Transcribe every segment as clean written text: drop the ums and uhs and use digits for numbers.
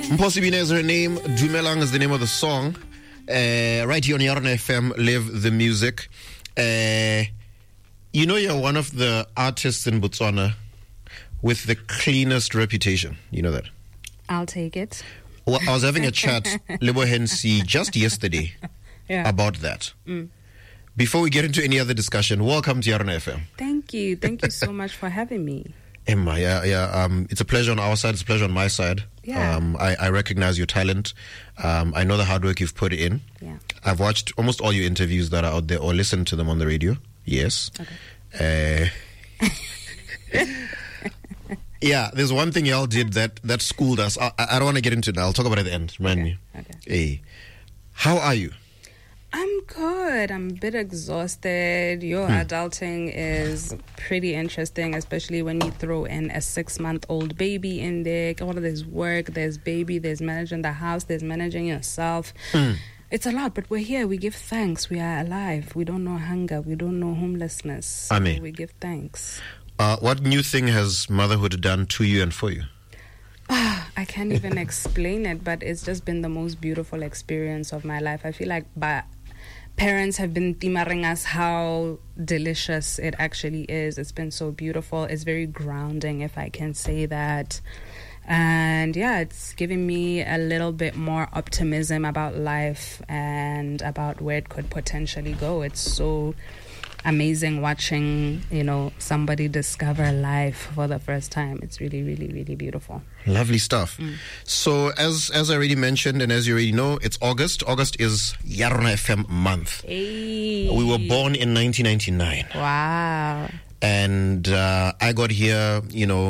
Mposibine is her name. Dumelang is the name of the song. Right here on Yarna FM, Live the Music. You know, you're one of the artists in Botswana with the cleanest reputation. You know that? I'll take it. Well, I was having a chat, Lebo Hensi, just yesterday about that. Before we get into any other discussion, welcome to Yarna FM. Thank you. Thank you so much for having me. Emma, it's a pleasure on our side. It's a pleasure on my side. Yeah. I recognize your talent. I know the hard work you've put in. Yeah. I've watched almost all your interviews that are out there or listened to them on the radio. Yes. Okay. Yeah, there's one thing y'all did that schooled us. I don't want to get into it now. I'll talk about it at the end. Remind me. Okay. Hey, how are you? I'm good. I'm a bit exhausted. Adulting is pretty interesting, especially when you throw in a 6-month-old baby in there. There's work, there's baby, there's managing the house, there's managing yourself. It's a lot, but we're here. We give thanks. We are alive. We don't know hunger. We don't know homelessness. Amen. So we give thanks. What new thing has motherhood done to you and for you? I can't even explain it, but it's just been the most beautiful experience of my life. I feel like parents have been timaring us how delicious it actually is. It's been so beautiful. It's very grounding, if I can say that. And yeah, it's giving me a little bit more optimism about life and about where it could potentially go. It's so amazing watching, somebody discover life for the first time. It's really, really, really beautiful. Lovely stuff. So as I already mentioned, and as you already know, it's August. August is Yarna FM month. Hey. We were born in 1999. Wow. And I got here,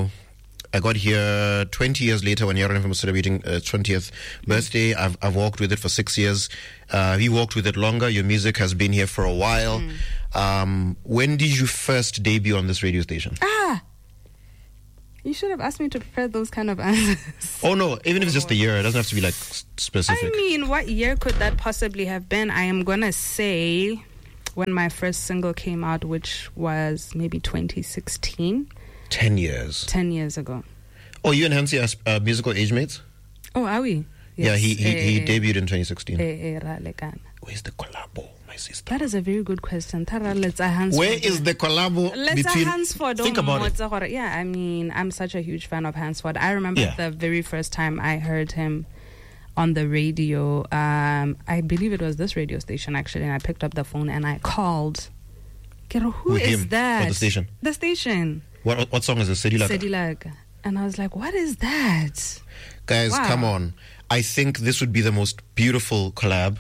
20 years later when Yarna FM was celebrating 20th birthday. I've walked with it for 6 years. You walked with it longer. Your music has been here for a while. When did you first debut on this radio station? You should have asked me to prepare those kind of answers. Oh, no. Even if it's just a year, it doesn't have to be like specific. I mean, what year could that possibly have been? I am going to say when my first single came out, which was maybe 2016. 10 years. 10 years ago. Oh, you and Hansi are musical age mates? Oh, are we? Yes. Yeah, he debuted in 2016. Where's the collabo, my sister? That is a very good question. Where is the collabo between... Hansford. Think about it. Yeah, I mean, I'm such a huge fan of Hansford. I remember the very first time I heard him on the radio. I believe it was this radio station, actually, and I picked up the phone and I called. Who is that? Or the station? The station. What song is it? Sedilaga. And I was like, what is that? Guys, come on. I think this would be the most beautiful collab.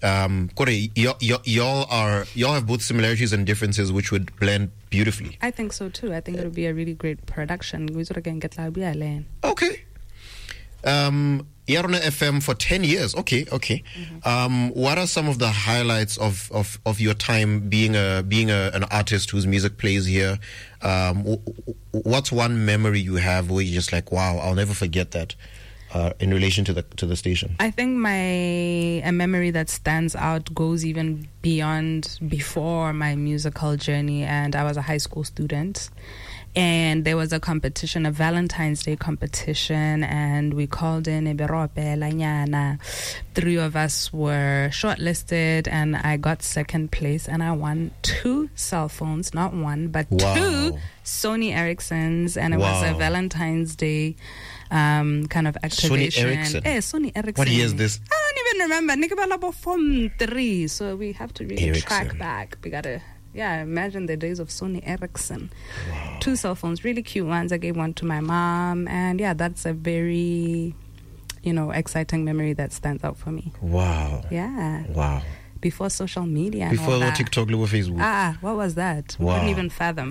Y'all have both similarities and differences which would blend beautifully. I think so too. I think it would be a really great production. Okay. Yarna FM for 10 years. Okay. What are some of the highlights of your time being an artist whose music plays here? What's one memory you have where you're just like, wow, I'll never forget that in relation to the station? I think a memory that stands out goes even before my musical journey, and I was a high school student. And there was a competition, a Valentine's Day competition, and we called in Eberope, Lanyana. 3 of us were shortlisted, and I got second place, and I won 2 cell phones, not one, but 2 Sony Ericssons, and it was a Valentine's Day kind of activation. Sony Ericsson? Sony Ericsson. What year is this? I don't even remember. Nikabala Form 3, so we have to really track back. We gotta... Yeah, imagine the days of Sony Ericsson. Wow. 2 cell phones, really cute ones. I gave one to my mom. And yeah, that's a very, exciting memory that stands out for me. Wow. Yeah. Wow. Before social media and Before all that. TikTok, Facebook. What was that? Wow. We couldn't even fathom.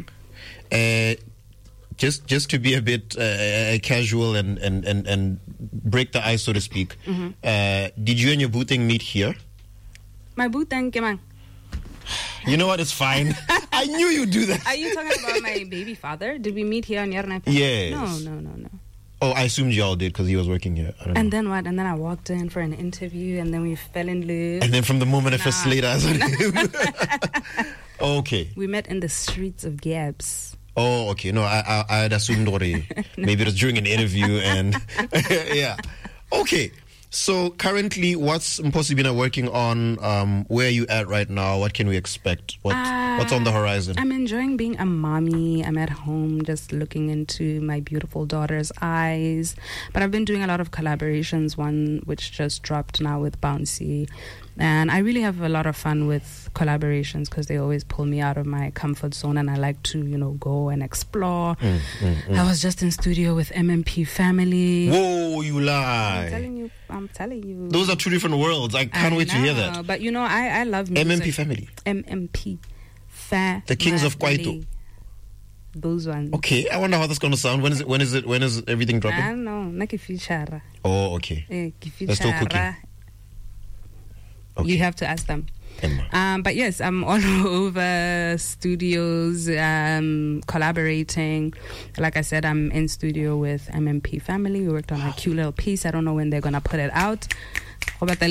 Just to be a bit casual and break the ice, so to speak, did you and your booting meet here? My booting, Kemang. You know what? It's fine. I knew you'd do that. Are you talking about my baby father? Did we meet here on Yarna? Yes. No. Oh, I assumed y'all did because he was working here. And then what? And then I walked in for an interview, and then we fell in love. And then from the moment I first laid eyes on him. Okay. We met in the streets of Gabs. Oh, okay. No, I had assumed already. Maybe it was during an interview and yeah. Okay. So currently, what's Mposibina working on? Where are you at right now? What can we expect? What's on the horizon? I'm enjoying being a mommy. I'm at home just looking into my beautiful daughter's eyes. But I've been doing a lot of collaborations, one which just dropped now with Bouncy. And I really have a lot of fun with collaborations because they always pull me out of my comfort zone, and I like to, go and explore. I was just in studio with MMP Family. Whoa, you lie. I'm telling you. Those are two different worlds. I can't wait to hear that. But I love music. MMP Family. MMP Family. The Kings of Kwaito. Those ones. Okay, I wonder how that's going to sound. When is everything dropping? I don't know. Naki feature. Oh, okay. They're still cooking. Okay. You have to ask them. But yes, I'm all over studios, collaborating. Like I said, I'm in studio with MMP Family. We worked on a cute little piece. I don't know when they're going to put it out. I'm in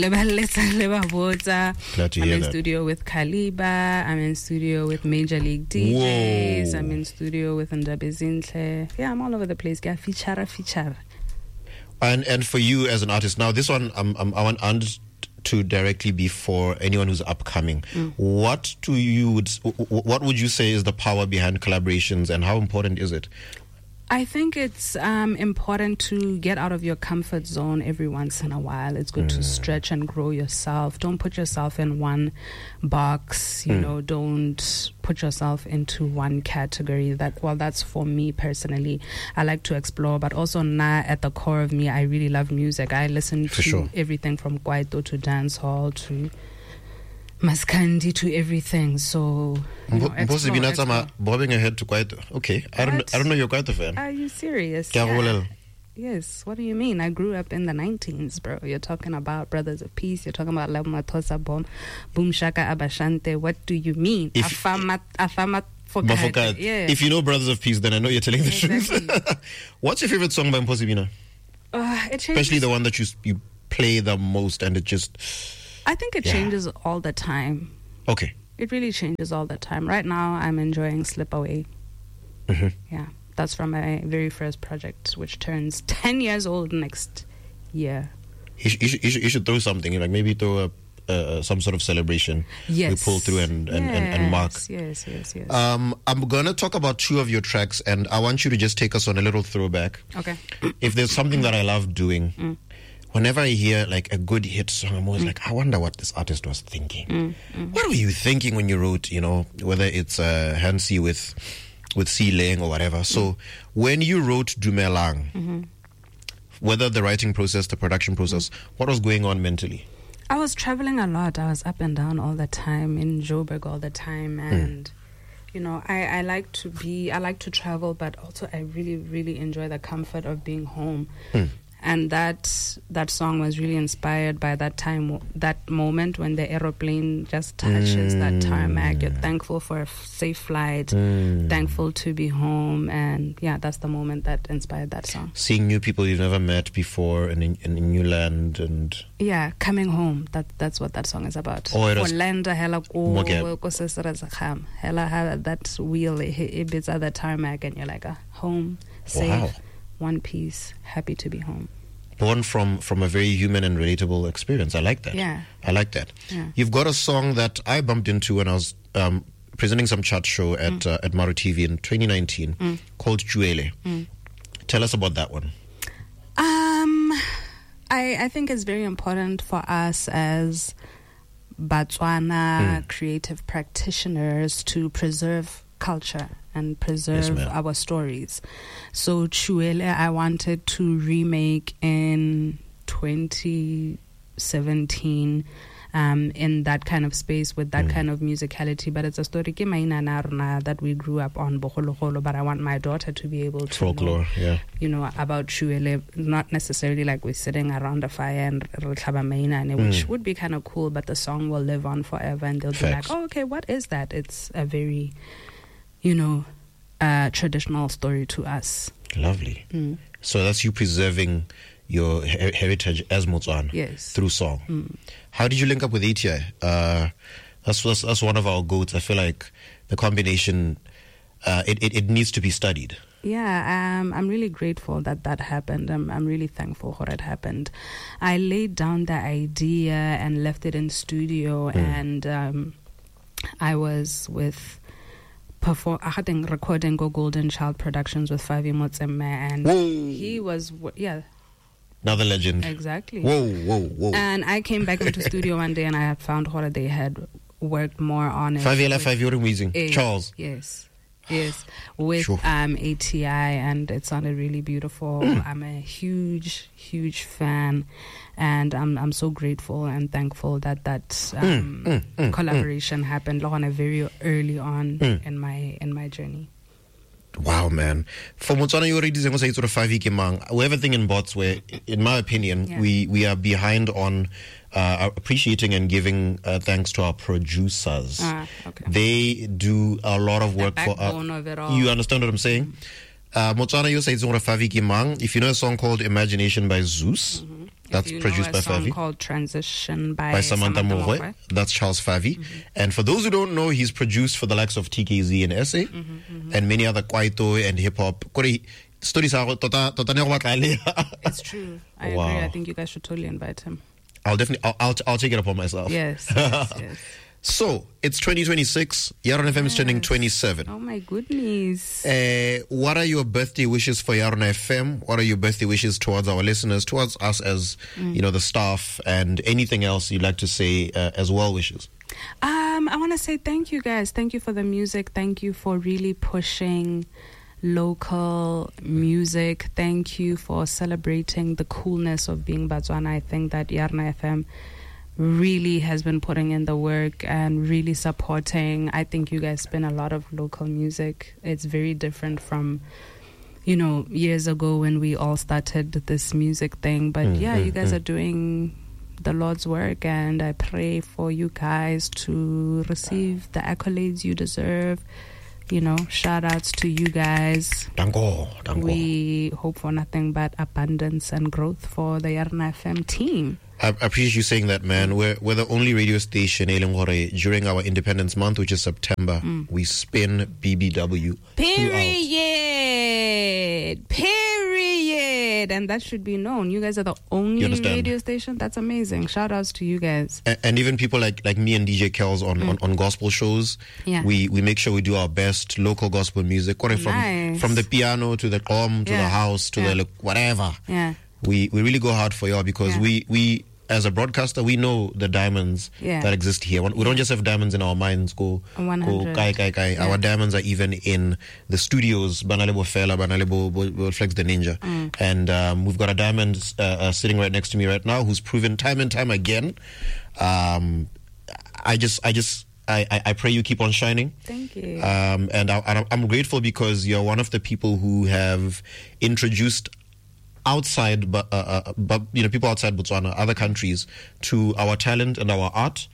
studio with Kaliba. I'm in studio with Major League DJs. Whoa. I'm in studio with Ndabe Zinhle. Yeah, I'm all over the place. Yeah, feature. And for you as an artist, now this one, I want to directly be for anyone who's upcoming. What would you say is the power behind collaborations, and how important is it? I think it's important to get out of your comfort zone every once in a while. It's good to stretch and grow yourself. Don't put yourself in one box. Don't put yourself into one category. That's for me personally. I like to explore, but also at the core of me, I really love music. I listen to everything from kwaito to dancehall to Maskandi to everything. So bobbing ahead to Kwaito. Okay, I don't know you're Kwaito fan. Are you serious? Yeah. Yes. What do you mean? I grew up in the 19s, bro. You're talking about Brothers of Peace. You're talking about Lebo Mathosa, Boom Shaka Abashante. What do you mean? Afama Fokate. Yeah. If you know Brothers of Peace, then I know you're telling the truth. What's your favorite song by Mposibina? Especially the one that you play the most, and it just. I think it changes all the time. Okay. It really changes all the time. Right now, I'm enjoying Slip Away. Yeah. That's from my very first project, which turns 10 years old next year. You should throw something, like maybe throw some sort of celebration. Yes. We pull through and mark. Yes. I'm going to talk about two of your tracks, and I want you to just take us on a little throwback. Okay. If there's something that I love doing, whenever I hear like a good hit song, I'm always like, I wonder what this artist was thinking. What were you thinking when you wrote, whether it's Hansi with C Lang or whatever. So when you wrote Dumelang, whether the writing process, the production process, what was going on mentally? I was traveling a lot. I was up and down all the time, in Joburg all the time, and I like to travel, but also I really, really enjoy the comfort of being home. And that song was really inspired by that time, that moment when the aeroplane just touches that tarmac. You're thankful for a safe flight, thankful to be home, and that's the moment that inspired that song. Seeing new people you've never met before in a new land, and coming home. That's what that song is about. That wheel it bits at the tarmac, and you're like, home, safe. Wow. One piece, happy to be home. Born from a very human and relatable experience. I like that. Yeah. I like that. Yeah. You've got a song that I bumped into when I was presenting some chat show at Maru TV in 2019 called Chuele. Tell us about that one. I think it's very important for us as Botswana creative practitioners to preserve culture and preserve our stories. So Chuele, I wanted to remake in 2017 in that kind of space with that kind of musicality. But it's a story that we grew up on, but I want my daughter to be able to folklore, know about Chuele, not necessarily like we're sitting around a fire and which would be kind of cool, but the song will live on forever, and they'll be like, oh, okay, what is that? It's a very traditional story to us. Lovely. So that's you preserving your heritage as Motswana through song. How did you link up with ATI? That's one of our goats. I feel like the combination, it needs to be studied. Yeah, I'm really grateful that happened. I'm really thankful for it happened. I laid down the idea and left it in studio, and I was with recording Go Golden Child Productions with Favi Motsemme, and he was Another legend. Exactly. Whoa. And I came back into studio one day and I had found what they had worked more on it. 5 year amazing. Charles. Yes. With ATI, and it sounded really beautiful. I'm a huge fan, and I'm so grateful and thankful that collaboration happened very early on in my journey. Wow, man. For Motswana, you already say sort of 5 week mang. We have a thing in bots where, in my opinion, we are behind on appreciating and giving thanks to our producers. Okay. They do a lot of work for us. You understand what I'm saying? Motswana, you say it's sort of 5 week mang. If you know a song called Imagination by Zeus, that's produced by Favi. If you know a song called Transition by Samantha Mogoe, that's Charles Favi. And for those who don't know, he's produced for the likes of TKZ and SA and many other kwaito and hip hop. It's true. I agree. I think you guys should totally invite him. I'll definitely, I'll take it upon myself. Yes. So, it's 2026. Yaron FM is turning 27. Oh my goodness. What are your birthday wishes for Yaron FM? What are your birthday wishes towards our listeners, towards us as, the staff, and anything else you'd like to say as well wishes? I want to say thank you guys. Thank you for the music. Thank you for really pushing local music. Thank you for celebrating the coolness of being Botswana. I think that Yaron FM really has been putting in the work and really supporting. I think you guys spin a lot of local music. It's very different from, years ago when we all started this music thing. But you guys are doing the Lord's work, and I pray for you guys to receive the accolades you deserve. Shout outs to you guys. Danko. We hope for nothing but abundance and growth for the Yaron FM team. I appreciate you saying that, man. We're the only radio station during our Independence Month, which is September. We spin BBW. Period. And that should be known. You guys are the only radio station. That's amazing. Shout outs to you guys. And even people like me and DJ Kells on gospel shows. Yeah. We make sure we do our best local gospel music. From the piano to the qom to the house to the whatever. Yeah. We really go hard for y'all because we as a broadcaster, we know the diamonds that exist here. We don't just have diamonds in our minds. Our diamonds are even in the studios. Banalebo Fela, Banalebo Flex the Ninja. And we've got a diamond sitting right next to me right now who's proven time and time again. I pray you keep on shining. Thank you. And I'm grateful because you're one of the people who have introduced outside, people outside Botswana, other countries, to our talent and our art.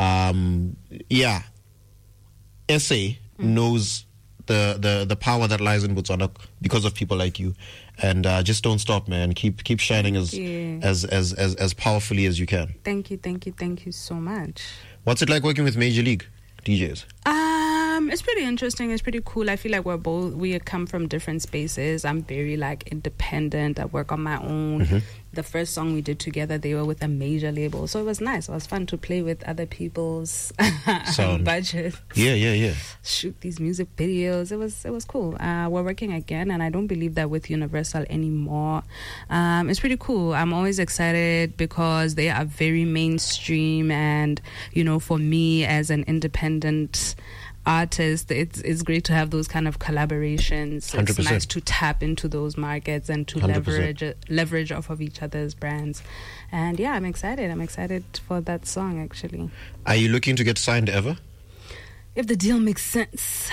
SA knows the power that lies in Botswana because of people like you, and just don't stop, man. Keep shining as powerfully as you can. Thank you so much. What's it like working with Major League DJs? It's pretty interesting. It's pretty cool. I feel like we come from different spaces. I'm very independent. I work on my own. The first song we did together, they were with a major label. So it was nice. It was fun to play with other people's budget. Yeah. Shoot these music videos. It was cool. We're working again, and I don't believe that with Universal anymore. It's pretty cool. I'm always excited because they are very mainstream, and for me as an independent artist, it's great to have those kind of collaborations. 100%. It's nice to tap into those markets and to 100%. leverage off of each other's brands. And I'm excited for that song, actually. Are you looking to get signed ever? If the deal makes sense.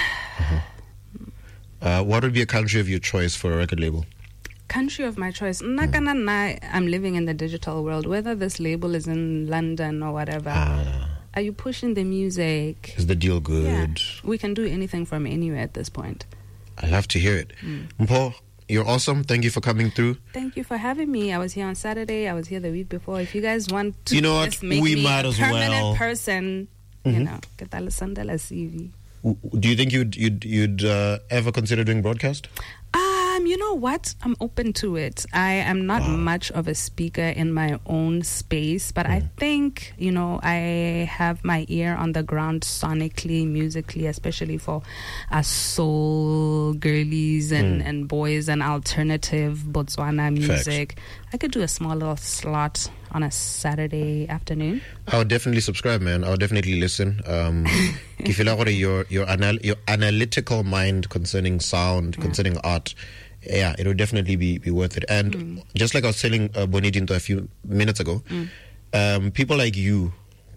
What would be a country of your choice for a record label? Country of my choice. I'm living in the digital world. Whether this label is in London or whatever. Are you pushing the music? Is the deal good? Yeah. We can do anything from anywhere at this point. I love to hear it. Mpho, you're awesome. Thank you for coming through. Thank you for having me. I was here on Saturday. I was here the week before. If you guys want to just make we me might a as permanent well. person, get that CV. Do you think you'd ever consider doing broadcast? You know what? I'm open to it. I am not much of a speaker in my own space, but I think, I have my ear on the ground sonically, musically, especially for us soul girlies and boys and alternative Botswana music. Facts. I could do a small little slot on a Saturday afternoon. I would definitely subscribe, man. I would definitely listen. If you like your analytical mind concerning sound, concerning art, yeah, it would definitely be worth it. And just like I was telling Bonidinto a few minutes ago, people like you,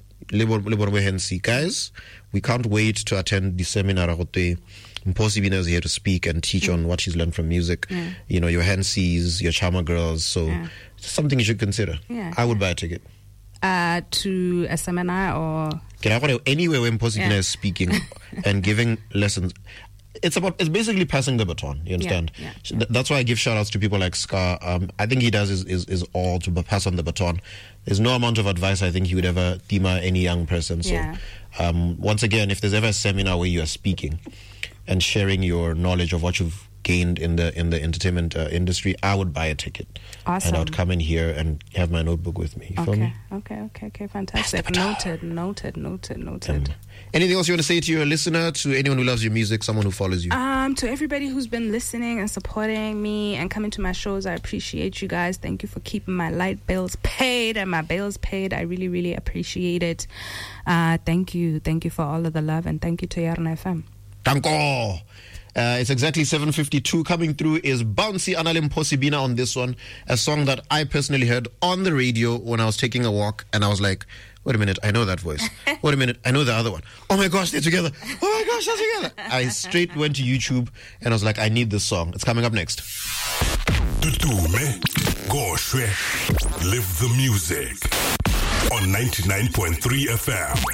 guys, we can't wait to attend the seminar. Mposi Bina is here to speak and teach on what she's learned from music. Your Hansies, your Chama girls. So it's something you should consider. I would buy a ticket. To a seminar or anywhere where Mposi Bina is speaking and giving lessons. It's basically passing the baton. You understand? That's why I give shout outs to people like Scar. I think he does is all to pass on the baton. There's no amount of advice I think he would ever thema any young person. So once again, if there's ever a seminar where you are speaking and sharing your knowledge of what you've gained in the entertainment industry, I would buy a ticket. Awesome. And I would come in here and have my notebook with me. You feel me? Okay, fantastic. Noted. Anything else you want to say to your listener, to anyone who loves your music, someone who follows you? To everybody who's been listening and supporting me and coming to my shows, I appreciate you guys. Thank you for keeping my light bills paid and my bills paid. I really, really appreciate it. Thank you for all of the love, and thank you to Yarna FM. Danko! It's exactly 7:52. Coming through is Bouncy Analim Posibina on this one, a song that I personally heard on the radio when I was taking a walk, and I was like, wait a minute, I know that voice. Wait a minute, I know the other one. Oh my gosh, they're together. Oh my gosh, they're together. I straight went to YouTube and I was like, I need this song. It's coming up next. Tutume, Goshwe, live the music on 99.3 FM.